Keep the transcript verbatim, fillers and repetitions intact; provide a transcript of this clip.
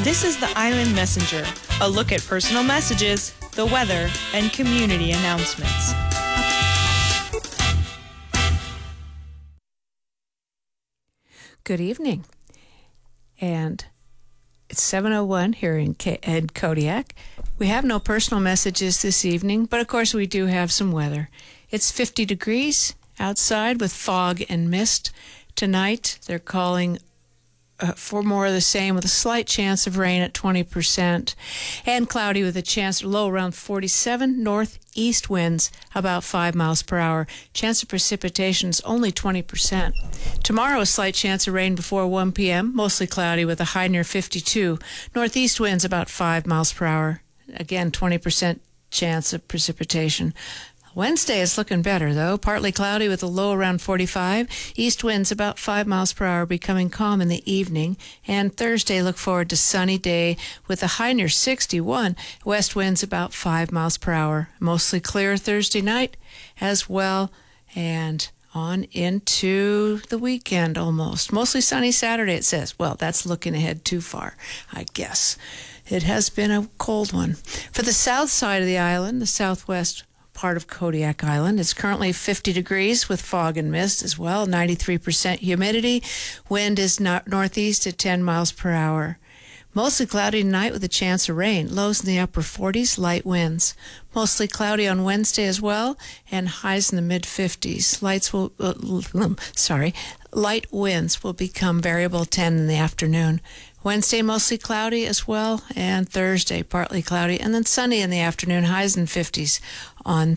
This is the Island Messenger, a look at personal messages, the weather, and community announcements. Good evening. And it's seven oh one here in, K- in Kodiak. We have no personal messages this evening, but of course we do have some weather. It's fifty degrees outside with fog and mist. Tonight they're calling Uh, for more of the same, with a slight chance of rain at twenty percent, and cloudy with a chance low around forty-seven, northeast winds about five miles per hour. Chance of precipitation is only twenty percent. Tomorrow, a slight chance of rain before one p.m., mostly cloudy with a high near fifty-two. Northeast winds about five miles per hour. Again, twenty percent chance of precipitation. Wednesday is looking better, though. Partly cloudy with a low around forty-five. East winds about five miles per hour, becoming calm in the evening. And Thursday, look forward to sunny day with a high near sixty-one. West winds about five miles per hour. Mostly clear Thursday night as well. And on into the weekend almost. Mostly sunny Saturday, it says. Well, that's looking ahead too far, I guess. It has been a cold one. For the south side of the island, the southwest part of Kodiak Island, it's currently fifty degrees with fog and mist as well, ninety-three percent humidity. Wind is no- northeast at ten miles per hour. Mostly cloudy tonight with a chance of rain. Lows in the upper forties, light winds. Mostly cloudy on Wednesday as well, and highs in the mid-fifties. Lights will, uh, sorry, light winds will become variable ten in the afternoon. Wednesday, mostly cloudy as well, and Thursday, partly cloudy, and then sunny in the afternoon, highs in fifties on